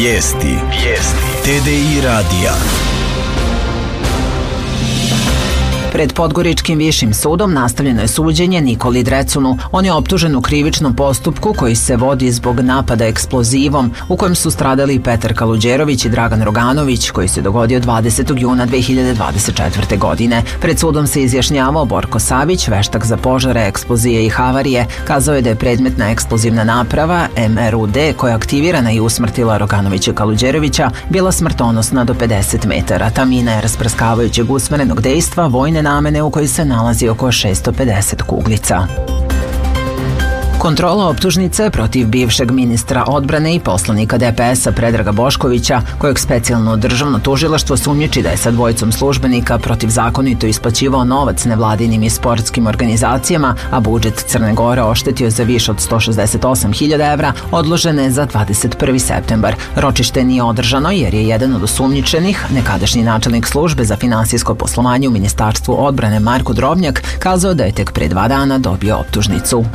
Vijesti. TDI radija. Pred Podgoričkim višim sudom nastavljeno je suđenje Nikoli Drecunu. On je optužen u krivičnom postupku koji se vodi zbog napada eksplozivom u kojem su stradali Petar Kaluđerović i Dragan Roganović, koji se dogodio 20. juna 2024. godine. Pred sudom se izjašnjavao Borko Savić, veštak za požare, eksplozije i havarije. Kazao je da je predmetna eksplozivna naprava MRUD, koja je aktivirana i usmrtila Roganovića i Kaluđerovića, bila smrtonosna do 50 metara. Ta mina je rasprskavajućeg usmerenog dejstva vojne namene u kojoj se nalazi oko 650 kuglica. Kontrola optužnice protiv bivšeg ministra odbrane i poslanika DPS-a Predraga Boškovića, kojeg specijalno državno tužilaštvo sumnjiči da je sa dvojicom službenika protivzakonito isplaćivao novac nevladinim i sportskim organizacijama, a budžet Crne Gore oštetio za više od 168.000 evra, odložena je za 21. septembar. Ročište nije održano jer je jedan od osumnjičenih, nekadašnji načelnik službe za finansijsko poslovanje u Ministarstvu odbrane Marko Drobnjak, kazao da je tek pre 2 dana dobio optužnicu.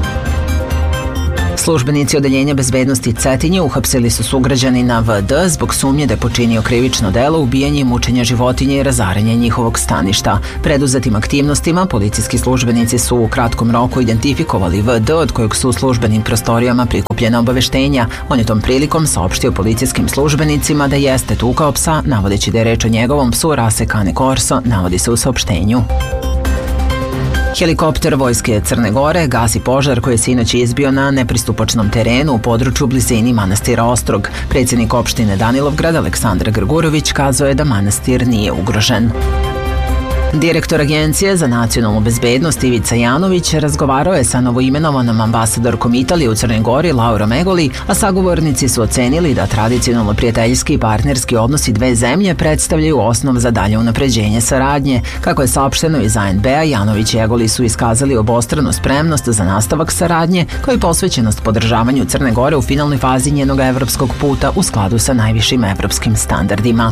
Službenici Odeljenja bezbednosti Cetinje uhapsili su sugrađanina VD zbog sumnje da je počinio krivično delo ubijanje i mučenja životinje i razaranje njihovog staništa. Preduzetim aktivnostima policijski službenici su u kratkom roku identifikovali VD, od kojeg su u službenim prostorijama prikupljena obaveštenja. On je tom prilikom saopštio policijskim službenicima da jeste tukao psa, navodeći da je reč o njegovom psu rase Cane Corso, navodi se u saopštenju. Helikopter Vojske Crne Gore gasi požar koji je sinoć izbio na nepristupačnom terenu u području u blizini manastira Ostrog. Predsjednik opštine Danilovgrad Aleksandar Grgurović kazao je da manastir nije ugrožen. Direktor Agencije za nacionalnu bezbednost Ivica Janović razgovarao je sa novoimenovanom ambasadorkom Italije u Crnoj Gori Laurom Egoli, a sagovornici su ocenili da tradicionalno prijateljski i partnerski odnosi dve zemlje predstavljaju osnov za dalje unapređenje saradnje. Kako je saopšteno iz ANB-a, Janović i Egoli su iskazali obostranu spremnost za nastavak saradnje, kao i posvećenost podržavanju Crne Gore u finalnoj fazi njenog evropskog puta u skladu sa najvišim evropskim standardima.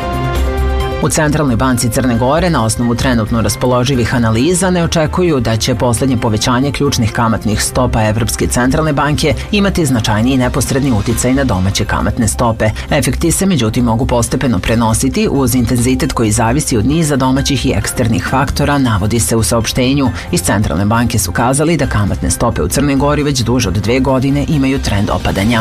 U Centralnoj banci Crne Gore na osnovu trenutno raspoloživih analiza ne očekuju da će poslednje povećanje ključnih kamatnih stopa Evropske centralne banke imati značajniji neposredni uticaj na domaće kamatne stope. Efekti se međutim mogu postepeno prenositi uz intenzitet koji zavisi od niza domaćih i eksternih faktora, navodi se u saopštenju. Iz Centralne banke su kazali da kamatne stope u Crnoj Gori već duže od 2 godine imaju trend opadanja.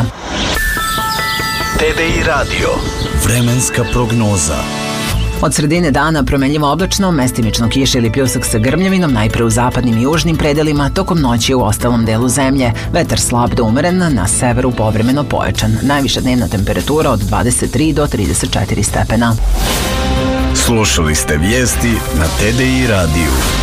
TDI radio. Vremenska prognoza. Od sredine dana promenljivo oblačno, mestimično kiša ili pljusak sa grmljavinom, najpre u zapadnim i južnim predelima, tokom noći u ostalom delu zemlje. Vetar slab do umeren, na severu povremeno pojačan. Najviša dnevna temperatura od 23 do 34 stepena. Slušali ste vijesti na TDI radiju.